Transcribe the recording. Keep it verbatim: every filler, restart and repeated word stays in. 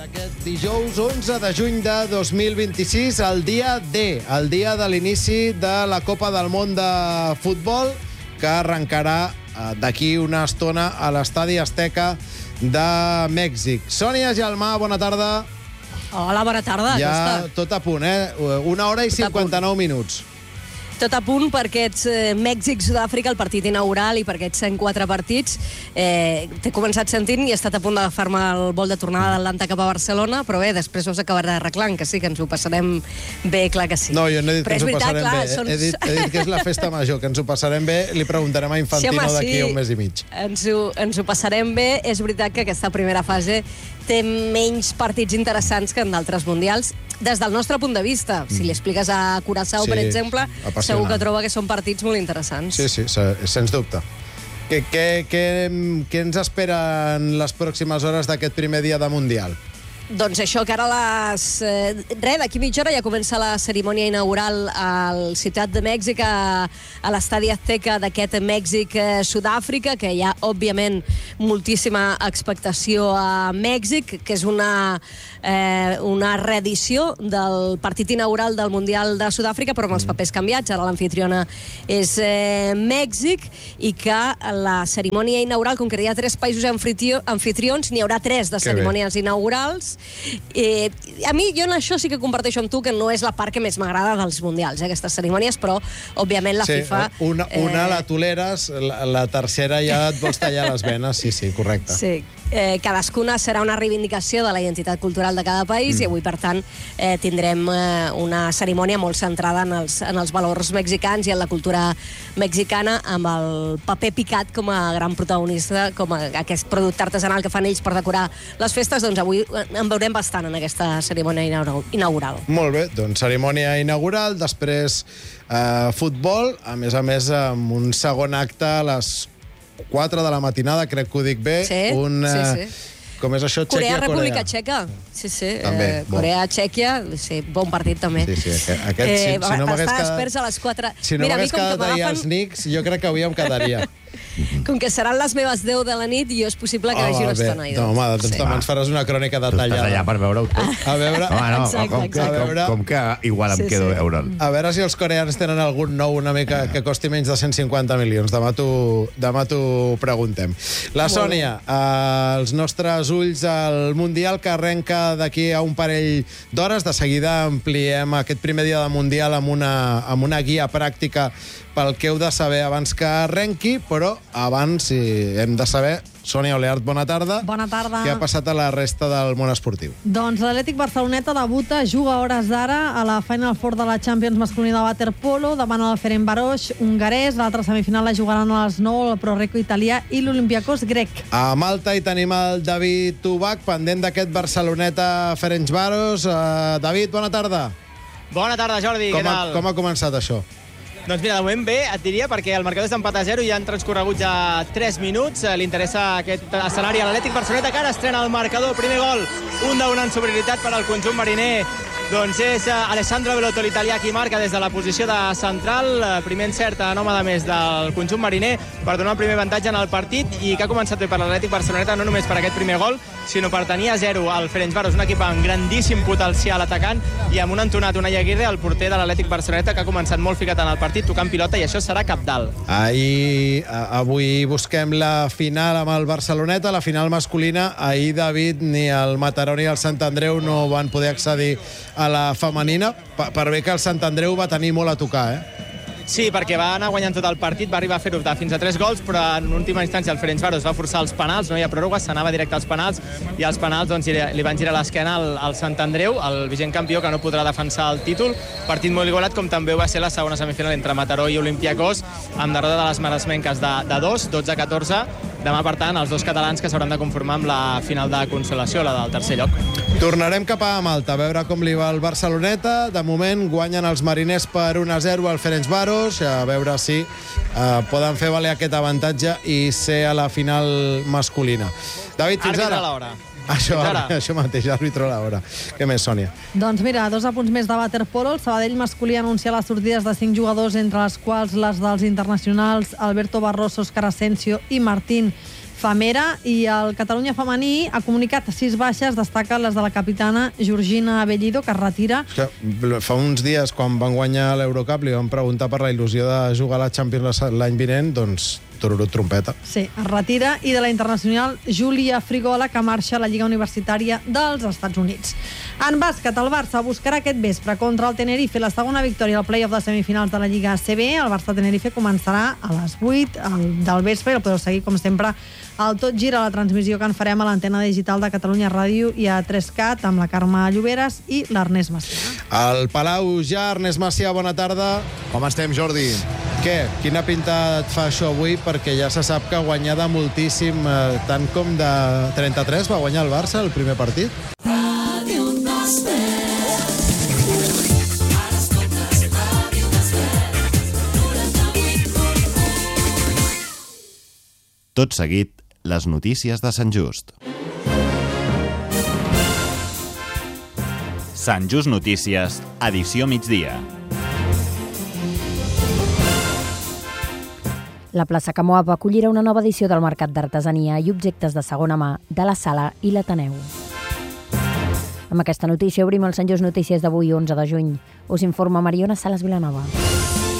Aquest dijous onze de juny de dos mil vint-i-sis, el dia D, el dia de l'inici de la Copa del Món de Futbol, que arrencarà d'aquí una estona a l'Estadi Azteca de Mèxic. Sònia Gelmà, bona tarda. Hola, bona tarda. Ja tot a punt, eh? Una hora i cinquanta-nou minuts. Tot a punt per aquests eh, Mèxic-Sud-àfrica, el partit inaugural, i per aquests cent quatre partits. Eh, T'he començat sentint i he estat a punt d'agafar-me el vol de tornada d'Atlanta cap a Barcelona, però bé, després us acabarà arreglant, que sí, que ens ho passarem bé, clar que sí. No, jo no he dit però que ens ho veritat, passarem clar, bé. són... He, dit, he dit que és la festa major, que ens ho passarem bé. Li preguntarem a Infantino sí, home, d'aquí sí. un mes i mig. Ens ho, ens ho passarem bé. És veritat que aquesta primera fase té menys partits interessants que en d'altres mundials, des del nostre punt de vista. Si li expliques a Curaçao, sí, per exemple, segur que troba que són partits molt interessants. Sí, sí, sens dubte. Què, què, què, què ens esperen les pròximes hores d'aquest primer dia de Mundial? Doncs això, que ara a les... Eh, res, d'aquí mitja hora ja comença la cerimònia inaugural a la Ciutat de Mèxic, a, a l'Estadi Azteca d'aquest Mèxic-Sud-àfrica, que hi ha, òbviament, moltíssima expectació a Mèxic, que és una, eh, una reedició del partit inaugural del Mundial de Sud-àfrica, però amb els papers canviats. Ara l'anfitriona és eh, Mèxic, i que la cerimònia inaugural, com que hi ha tres països anfitrions, n'hi haurà tres de cerimònies inaugurals. Eh, a mi, jo en això sí que comparteixo amb tu que no és la part que més m'agrada dels mundials, eh, aquestes cerimònies, però òbviament la sí, FIFA... Una, una eh... la toleres, la, la tercera ja et vols tallar les venes, sí, sí, correcte. Sí, eh, cadascuna serà una reivindicació de la identitat cultural de cada país, mm. i avui, per tant, eh, tindrem eh, una cerimònia molt centrada en els, en els valors mexicans i en la cultura mexicana, amb el paper picat com a gran protagonista, com a aquest producte artesanal que fan ells per decorar les festes. Doncs avui en veurem bastant en aquesta cerimònia inaugural. Molt bé, doncs cerimònia inaugural, després eh, futbol, a més a més amb un segon acte a les quatre de la matinada, crec que ho dic bé. Sí, un, eh, sí, sí. Com és això? Txèquia, Corea, República Txeca. Sí, sí. També, eh, Corea, Txèquia, sí, bon partit també. Sí, sí, aquest, aquest, eh, si, si no m'hagués quedat... experts a les quatre... Si no m'hagués quedat ahir als Knicks, jo crec que avui em quedaria. Com que seran les meves deu de la nit, i jo és possible que oh, vagi una bé. estona. No, home, doncs sí. També ens faràs una crònica detallada. Tu estàs allà per veure-ho tu. A veure... Home, no, exacte, com, exacte. Com, com, com que igual em sí, quedo sí. veure'l. A veure si els coreans tenen algun nou una mica que costi menys de cent cinquanta milions. Demà t'ho preguntem. La Sònia, eh, els nostres ulls al Mundial, que arrenca d'aquí a un parell d'hores. De seguida ampliem aquest primer dia de Mundial amb una, amb una guia pràctica pel que heu de saber abans que arrenqui, però abans sí, hem de saber... Sònia Oleart, bona tarda. Bona tarda. Què ha passat a la resta del món esportiu? Doncs l'Atlètic Barceloneta debuta, juga a hores d'ara a la Final Four de la Champions masculina de waterpolo, davant el Ferencváros hongarès. L'altra semifinal la jugaran a les nou el Pro Recco italià i l'Olympiacos grec. A Malta hi tenim el David Tubac, pendent d'aquest Barceloneta Ferencváros. Uh, David, bona tarda. Bona tarda, Jordi, com què tal? Ha, com ha començat això? Doncs mira, de moment bé, et diria, perquè el marcador és d'empat a zero i ja han transcorregut ja tres minuts. Li interessa aquest escenari a l'Atlètic Barceloneta, que ara estrena el marcador. Primer gol, un d'una en superioritat per al conjunt mariner. Doncs és Alessandro Belotto, l'italià, qui marca des de la posició de central. Primer encert en home de més del conjunt mariner per donar el primer avantatge en el partit, i que ha començat bé per l'Atlètic Barceloneta, no només per aquest primer gol, sinó per tenir a zero el Ferencváros, un equip amb grandíssim potencial atacant, i amb un entonat, Unai Aguirre, el porter de l'Atlètic Barceloneta, que ha començat molt ficat en el partit, tocant pilota, i això serà cabdal. Ahir, avui busquem la final amb el Barceloneta, la final masculina. Ahir, David, ni el Mataró ni el Sant Andreu no van poder accedir a la femenina, per bé que el Sant Andreu va tenir molt a tocar, eh? Sí, perquè va anar guanyant tot el partit, va arribar a fer-ho fins a tres gols, però en última instància el Ferencváros va forçar els penals, no hi ha pròrroga, s'anava directe als penals, i els penals doncs, li van girar l'esquena al, al Sant Andreu, el vigent campió, que no podrà defensar el títol. Partit molt igualat, com també va ser la segona semifinal entre Mataró i Olympiacos, amb derrota de les maresmenques de, de dos, dotze a catorze. Demà, per tant, els dos catalans que s'hauran de conformar amb la final de consolació, la del tercer lloc. Tornarem cap a Malta, a veure com li va el Barceloneta. De moment guanyen els mariners per un a zero al Ferencváros, a veure si eh, poden fer valer aquest avantatge i ser a la final masculina. David, fins ara. Àrbitre a l'hora. Això, això mateix, àrbitre a l'hora. Què més, Sònia? Doncs mira, dos apunts més de waterpolo. El Sabadell masculí ha anunciat les sortides de cinc jugadors, entre les quals les dels internacionals Alberto Barroso, Óscar Asensio i Martín Famera, i el Catalunya femení ha comunicat sis baixes, destaquen les de la capitana Georgina Bellido, que es retira. Que fa uns dies, quan van guanyar l'Eurocup, li van preguntar per la il·lusió de jugar a la Champions l'any vinent, doncs tururut trompeta. Sí, es retira. I de la internacional Júlia Frigola, que marxa a la Lliga Universitària dels Estats Units. En bàsquet, el Barça buscarà aquest vespre contra el Tenerife la segona victòria al play-off de semifinals de la Lliga A C B. El Barça-Tenerife començarà a les vuit del vespre i el podeu seguir, com sempre, al Tot Gira, la transmissió que en farem a l'antena digital de Catalunya Ràdio i a tres cat amb la Carme Lloberes i l'Ernest Macià. Al Palau ja, Ernest Macià, bona tarda. Com estem, Jordi? Què? Quina pinta et fa això avui? Perquè ja se sap que ha guanyat de moltíssim, eh, tant com de trenta-tres va guanyar el Barça el primer partit. Tot seguit, les notícies de Sant Just. Sant Just Notícies, edició migdia. La plaça Camoab acollirà una nova edició del Mercat d'Artesania i Objectes de Segona Mà de la Sala i l'Ateneu. Amb aquesta notícia obrim el Sant Just Notícies d'avui, onze de juny. Us informa Mariona Sales Vilanova.